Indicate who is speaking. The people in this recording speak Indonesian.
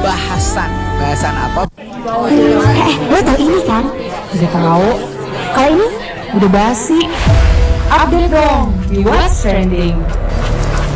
Speaker 1: Bahasan apa?
Speaker 2: Lo tau ini kan?
Speaker 3: Udah tahu.
Speaker 2: Kalau ini
Speaker 3: Udah basi. Update dong di What's Trending.